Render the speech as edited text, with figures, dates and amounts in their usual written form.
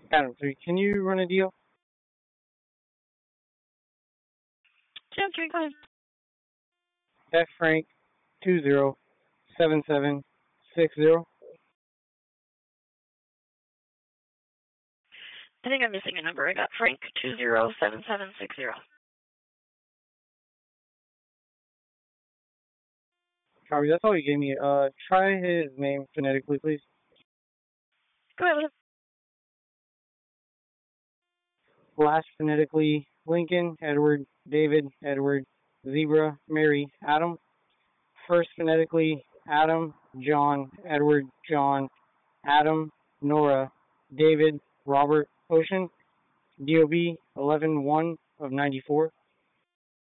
Adam 3, can you run a deal? Jim, can we go ahead? F Frank 207760. I think I'm missing a number. I got Frank 207760. Copy, that's all you gave me. Try his name phonetically, please. Go ahead. Last phonetically, Lincoln, Edward, David, Edward, Zebra, Mary, Adam. First phonetically, Adam, John, Edward, John, Adam, Nora, David, Robert, Ocean. DOB 11-1 of 94.